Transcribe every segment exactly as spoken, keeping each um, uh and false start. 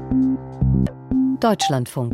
Deutschlandfunk.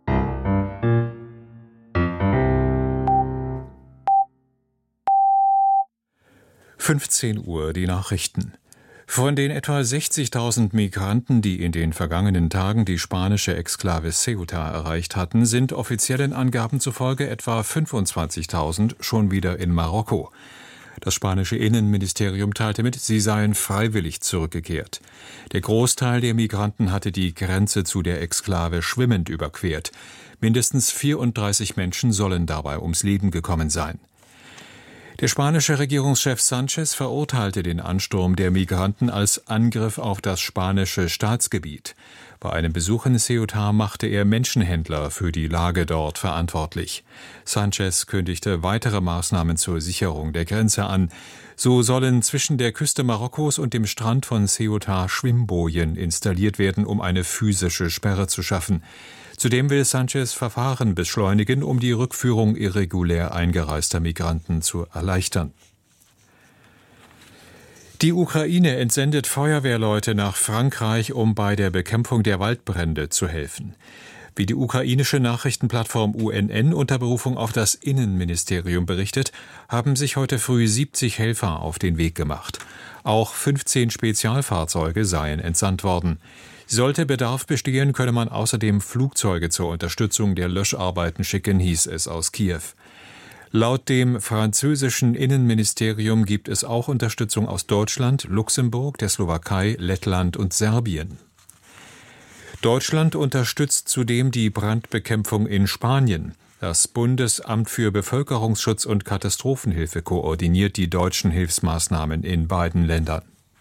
fünfzehn Uhr, die Nachrichten. Von den etwa sechzigtausend Migranten, die in den vergangenen Tagen die spanische Exklave Ceuta erreicht hatten, sind offiziellen Angaben zufolge etwa fünfundzwanzigtausend schon wieder in Marokko. Das spanische Innenministerium teilte mit, sie seien freiwillig zurückgekehrt. Der Großteil der Migranten hatte die Grenze zu der Exklave schwimmend überquert. Mindestens vierunddreißig Menschen sollen dabei ums Leben gekommen sein. Der spanische Regierungschef Sánchez verurteilte den Ansturm der Migranten als Angriff auf das spanische Staatsgebiet. Bei einem Besuch in Ceuta machte er Menschenhändler für die Lage dort verantwortlich. Sánchez kündigte weitere Maßnahmen zur Sicherung der Grenze an. So sollen zwischen der Küste Marokkos und dem Strand von Ceuta Schwimmbojen installiert werden, um eine physische Sperre zu schaffen. Zudem will Sánchez Verfahren beschleunigen, um die Rückführung irregulär eingereister Migranten zu erleichtern. Die Ukraine entsendet Feuerwehrleute nach Frankreich, um bei der Bekämpfung der Waldbrände zu helfen. Wie die ukrainische Nachrichtenplattform U N N unter Berufung auf das Innenministerium berichtet, haben sich heute früh siebzig Helfer auf den Weg gemacht. Auch fünfzehn Spezialfahrzeuge seien entsandt worden. Sollte Bedarf bestehen, könne man außerdem Flugzeuge zur Unterstützung der Löscharbeiten schicken, hieß es aus Kiew. Laut dem französischen Innenministerium gibt es auch Unterstützung aus Deutschland, Luxemburg, der Slowakei, Lettland und Serbien. Deutschland unterstützt zudem die Brandbekämpfung in Spanien. Das Bundesamt für Bevölkerungsschutz und Katastrophenhilfe koordiniert die deutschen Hilfsmaßnahmen in beiden Ländern.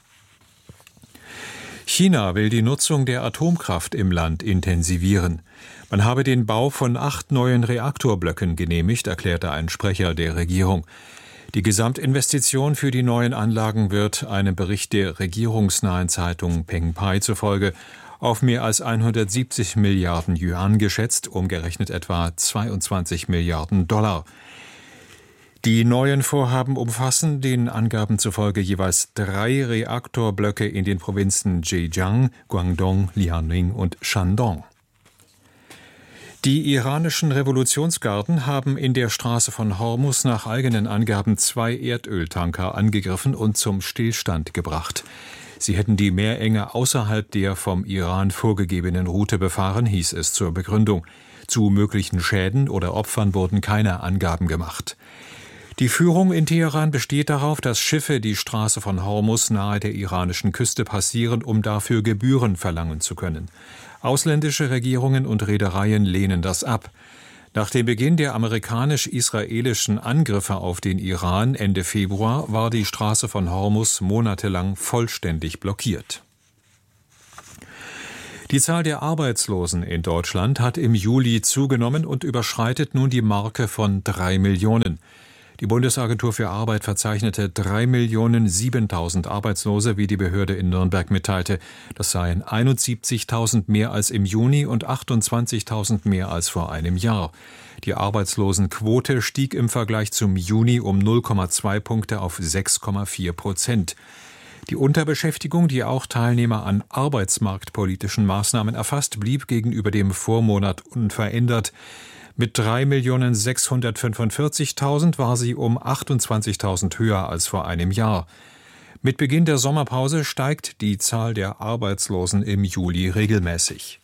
China will die Nutzung der Atomkraft im Land intensivieren. Man habe den Bau von acht neuen Reaktorblöcken genehmigt, erklärte ein Sprecher der Regierung. Die Gesamtinvestition für die neuen Anlagen wird einem Bericht der regierungsnahen Zeitung Pengpai zufolge auf mehr als hundertsiebzig Milliarden Yuan geschätzt, umgerechnet etwa zweiundzwanzig Milliarden Dollar. Die neuen Vorhaben umfassen den Angaben zufolge jeweils drei Reaktorblöcke in den Provinzen Zhejiang, Guangdong, Liaoning und Shandong. Die iranischen Revolutionsgarden haben in der Straße von Hormus nach eigenen Angaben zwei Erdöltanker angegriffen und zum Stillstand gebracht. Sie hätten die Meerenge außerhalb der vom Iran vorgegebenen Route befahren, hieß es zur Begründung. Zu möglichen Schäden oder Opfern wurden keine Angaben gemacht. Die Führung in Teheran besteht darauf, dass Schiffe die Straße von Hormus nahe der iranischen Küste passieren, um dafür Gebühren verlangen zu können. Ausländische Regierungen und Reedereien lehnen das ab. Nach dem Beginn der amerikanisch-israelischen Angriffe auf den Iran Ende Februar war die Straße von Hormus monatelang vollständig blockiert. Die Zahl der Arbeitslosen in Deutschland hat im Juli zugenommen und überschreitet nun die Marke von drei Millionen. Die Bundesagentur für Arbeit verzeichnete drei Millionen siebentausend Arbeitslose, wie die Behörde in Nürnberg mitteilte. Das seien einundsiebzigtausend mehr als im Juni und achtundzwanzigtausend mehr als vor einem Jahr. Die Arbeitslosenquote stieg im Vergleich zum Juni um null Komma zwei Punkte auf sechs Komma vier Prozent. Die Unterbeschäftigung, die auch Teilnehmer an arbeitsmarktpolitischen Maßnahmen erfasst, blieb gegenüber dem Vormonat unverändert. Mit drei Millionen sechshundertfünfundvierzigtausend war sie um achtundzwanzigtausend höher als vor einem Jahr. Mit Beginn der Sommerpause steigt die Zahl der Arbeitslosen im Juli regelmäßig.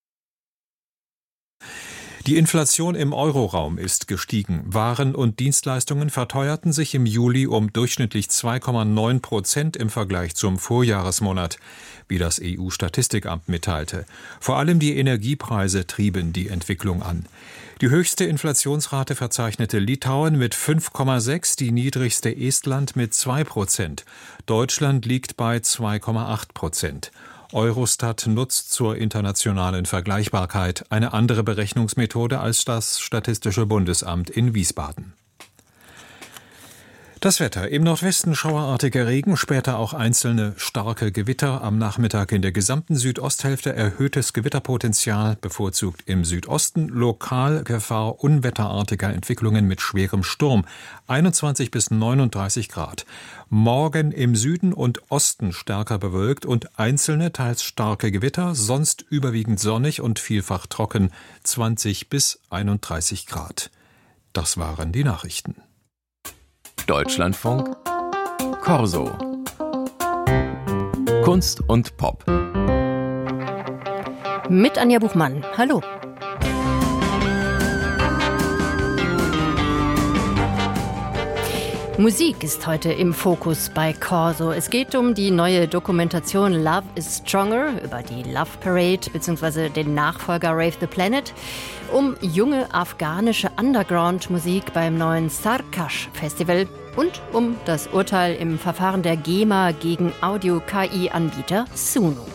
Die Inflation im Euroraum ist gestiegen. Waren und Dienstleistungen verteuerten sich im Juli um durchschnittlich zwei Komma neun Prozent im Vergleich zum Vorjahresmonat, wie das E U-Statistikamt mitteilte. Vor allem die Energiepreise trieben die Entwicklung an. Die höchste Inflationsrate verzeichnete Litauen mit fünf Komma sechs, die niedrigste Estland mit zwei Prozent. Deutschland liegt bei zwei Komma acht Prozent. Eurostat nutzt zur internationalen Vergleichbarkeit eine andere Berechnungsmethode als das Statistische Bundesamt in Wiesbaden. Das Wetter: Im Nordwesten schauerartiger Regen, später auch einzelne starke Gewitter. Am Nachmittag in der gesamten Südosthälfte erhöhtes Gewitterpotenzial, bevorzugt im Südosten. Lokal Gefahr unwetterartiger Entwicklungen mit schwerem Sturm. einundzwanzig bis neununddreißig Grad. Morgen im Süden und Osten stärker bewölkt und einzelne, teils starke Gewitter. Sonst überwiegend sonnig und vielfach trocken. zwanzig bis einunddreißig Grad. Das waren die Nachrichten. Deutschlandfunk Corso. Kunst und Pop. Mit Anja Buchmann. Hallo. Musik ist heute im Fokus bei Corso. Es geht um die neue Dokumentation Love is Stronger über die Love Parade bzw. den Nachfolger Rave the Planet, um junge afghanische Underground-Musik beim neuen Sarkash-Festival und um das Urteil im Verfahren der GEMA gegen Audio-K I-Anbieter Suno.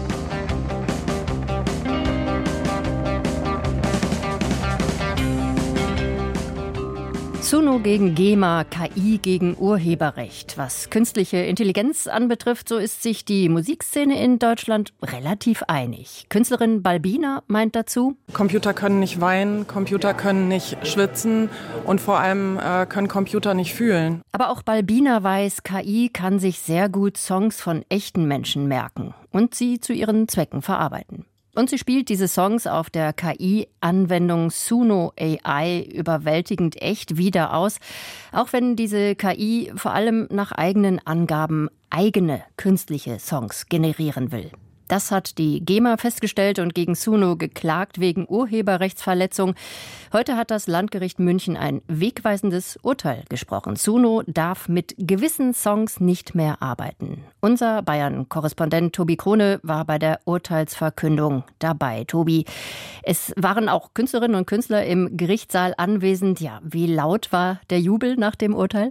Suno gegen GEMA, K I gegen Urheberrecht. Was künstliche Intelligenz anbetrifft, so ist sich die Musikszene in Deutschland relativ einig. Künstlerin Balbina meint dazu: Computer können nicht weinen, Computer können nicht schwitzen und vor allem äh, können Computer nicht fühlen. Aber auch Balbina weiß, K I kann sich sehr gut Songs von echten Menschen merken und sie zu ihren Zwecken verarbeiten. Und sie spielt diese Songs auf der K I-Anwendung Suno A I überwältigend echt wieder aus, auch wenn diese K I vor allem nach eigenen Angaben eigene künstliche Songs generieren will. Das hat die GEMA festgestellt und gegen Suno geklagt wegen Urheberrechtsverletzung. Heute hat das Landgericht München ein wegweisendes Urteil gesprochen. Suno darf mit gewissen Songs nicht mehr arbeiten. Unser Bayern-Korrespondent Tobi Krone war bei der Urteilsverkündung dabei. Tobi, es waren auch Künstlerinnen und Künstler im Gerichtssaal anwesend. Ja, wie laut war der Jubel nach dem Urteil?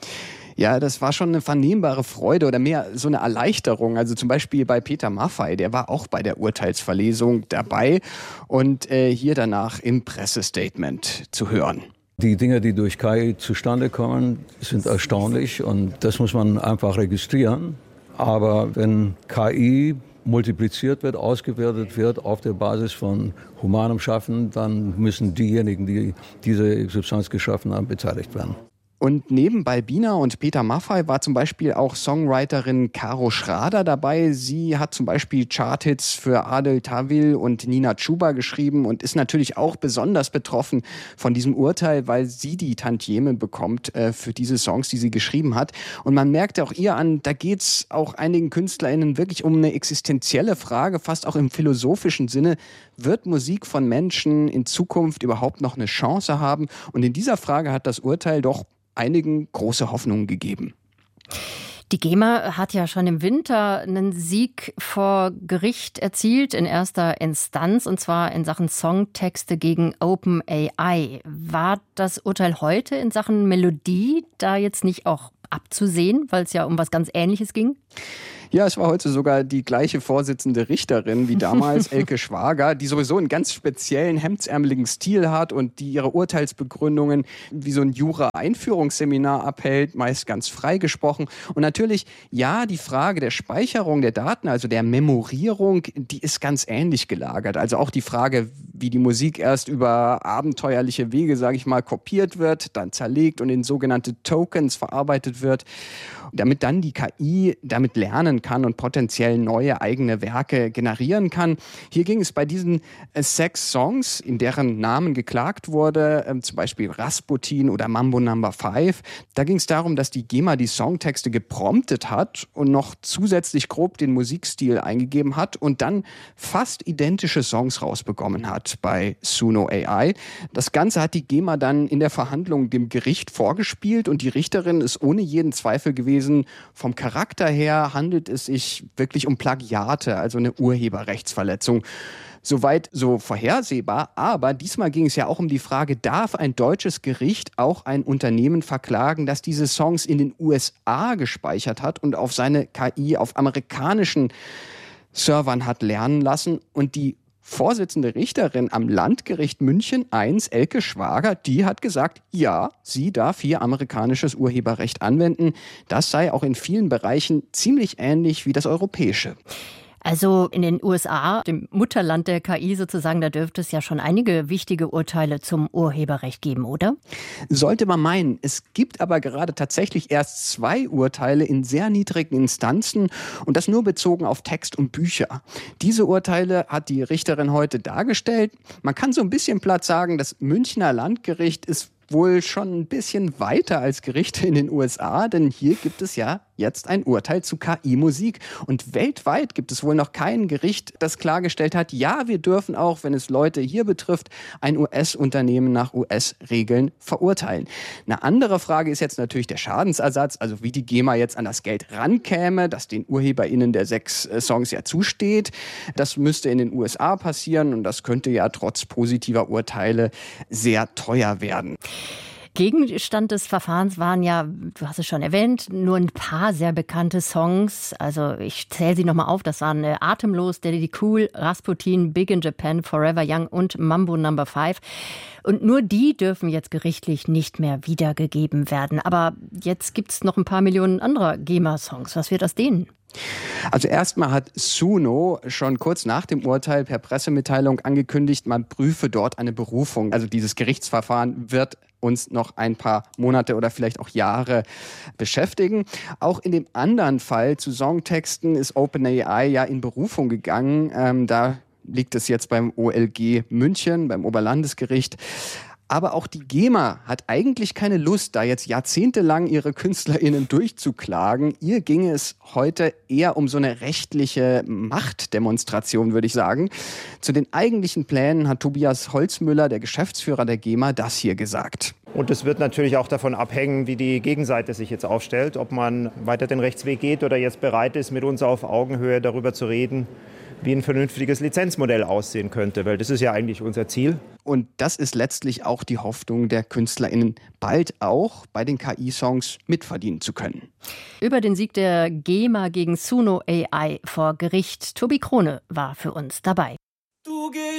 Ja, das war schon eine vernehmbare Freude oder mehr so eine Erleichterung. Also zum Beispiel bei Peter Maffay, der war auch bei der Urteilsverlesung dabei und äh, hier danach im Pressestatement zu hören. Die Dinge, die durch K I zustande kommen, sind erstaunlich und das muss man einfach registrieren. Aber wenn K I multipliziert wird, ausgewertet wird auf der Basis von humanem Schaffen, dann müssen diejenigen, die diese Substanz geschaffen haben, beteiligt werden. Und neben Balbina und Peter Maffay war zum Beispiel auch Songwriterin Caro Schrader dabei. Sie hat zum Beispiel Charthits für Adel Tawil und Nina Chuba geschrieben und ist natürlich auch besonders betroffen von diesem Urteil, weil sie die Tantieme bekommt äh, für diese Songs, die sie geschrieben hat. Und man merkt auch ihr an, da geht's auch einigen KünstlerInnen wirklich um eine existenzielle Frage, fast auch im philosophischen Sinne. Wird Musik von Menschen in Zukunft überhaupt noch eine Chance haben? Und in dieser Frage hat das Urteil doch einigen große Hoffnungen gegeben. Die GEMA hat ja schon im Winter einen Sieg vor Gericht erzielt, in erster Instanz, und zwar in Sachen Songtexte gegen OpenAI. War das Urteil heute in Sachen Melodie da jetzt nicht auch abzusehen, weil es ja um was ganz Ähnliches ging? Ja, es war heute sogar die gleiche Vorsitzende Richterin wie damals, Elke Schwager, die sowieso einen ganz speziellen, hemdsärmeligen Stil hat und die ihre Urteilsbegründungen wie so ein Jura-Einführungsseminar abhält, meist ganz frei gesprochen. Und natürlich, ja, die Frage der Speicherung der Daten, also der Memorierung, die ist ganz ähnlich gelagert. Also auch die Frage, wie die Musik erst über abenteuerliche Wege, sage ich mal, kopiert wird, dann zerlegt und in sogenannte Tokens verarbeitet wird, damit dann die K I damit lernen kann und potenziell neue eigene Werke generieren kann. Hier ging es bei diesen äh, sechs Songs, in deren Namen geklagt wurde, äh, zum Beispiel Rasputin oder Mambo Number Five. Da ging es darum, dass die GEMA die Songtexte gepromptet hat und noch zusätzlich grob den Musikstil eingegeben hat und dann fast identische Songs rausbekommen hat bei Suno A I. Das Ganze hat die GEMA dann in der Verhandlung dem Gericht vorgespielt und die Richterin ist ohne jeden Zweifel gewesen, vom Charakter her handelt es sich wirklich um Plagiate, also eine Urheberrechtsverletzung. Soweit so vorhersehbar, aber diesmal ging es ja auch um die Frage, darf ein deutsches Gericht auch ein Unternehmen verklagen, das diese Songs in den U S A gespeichert hat und auf seine K I auf amerikanischen Servern hat lernen lassen und die Vorsitzende Richterin am Landgericht München eins, Elke Schwager, die hat gesagt, ja, sie darf hier amerikanisches Urheberrecht anwenden. Das sei auch in vielen Bereichen ziemlich ähnlich wie das europäische. Also in den U S A, dem Mutterland der K I sozusagen, da dürfte es ja schon einige wichtige Urteile zum Urheberrecht geben, oder? Sollte man meinen. Es gibt aber gerade tatsächlich erst zwei Urteile in sehr niedrigen Instanzen und das nur bezogen auf Text und Bücher. Diese Urteile hat die Richterin heute dargestellt. Man kann so ein bisschen platt sagen, das Münchner Landgericht ist wohl schon ein bisschen weiter als Gerichte in den U S A, denn hier gibt es ja jetzt ein Urteil zu K I-Musik. Und weltweit gibt es wohl noch kein Gericht, das klargestellt hat, ja, wir dürfen auch, wenn es Leute hier betrifft, ein U S-Unternehmen nach U S-Regeln verurteilen. Eine andere Frage ist jetzt natürlich der Schadensersatz, also wie die GEMA jetzt an das Geld rankäme, das den UrheberInnen der sechs Songs ja zusteht. Das müsste in den U S A passieren und das könnte ja trotz positiver Urteile sehr teuer werden. Gegenstand des Verfahrens waren ja, du hast es schon erwähnt, nur ein paar sehr bekannte Songs. Also ich zähle sie nochmal auf. Das waren Atemlos, Daddy Cool, Rasputin, Big in Japan, Forever Young und Mambo Number Five. Und nur die dürfen jetzt gerichtlich nicht mehr wiedergegeben werden. Aber jetzt gibt es noch ein paar Millionen anderer GEMA-Songs. Was wird aus denen? Also erstmal hat Suno schon kurz nach dem Urteil per Pressemitteilung angekündigt, man prüfe dort eine Berufung. Also dieses Gerichtsverfahren wird uns noch ein paar Monate oder vielleicht auch Jahre beschäftigen. Auch in dem anderen Fall zu Songtexten ist OpenAI ja in Berufung gegangen. Ähm, da liegt es jetzt beim O L G München, beim Oberlandesgericht. Aber auch die GEMA hat eigentlich keine Lust, da jetzt jahrzehntelang ihre KünstlerInnen durchzuklagen. Ihr ginge es heute eher um so eine rechtliche Machtdemonstration, würde ich sagen. Zu den eigentlichen Plänen hat Tobias Holzmüller, der Geschäftsführer der GEMA, das hier gesagt. Und es wird natürlich auch davon abhängen, wie die Gegenseite sich jetzt aufstellt, ob man weiter den Rechtsweg geht oder jetzt bereit ist, mit uns auf Augenhöhe darüber zu reden, wie ein vernünftiges Lizenzmodell aussehen könnte, weil das ist ja eigentlich unser Ziel. Und das ist letztlich auch die Hoffnung der KünstlerInnen, bald auch bei den K I-Songs mitverdienen zu können. Über den Sieg der GEMA gegen Suno A I vor Gericht, Tobi Krone war für uns dabei. Du gehst